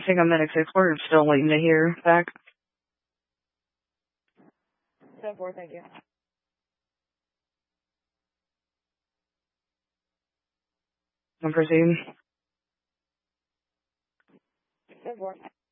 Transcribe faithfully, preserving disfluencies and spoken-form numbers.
think I'm medic six. We're still waiting to hear back. seven four, thank you. I'm proceeding. seven four.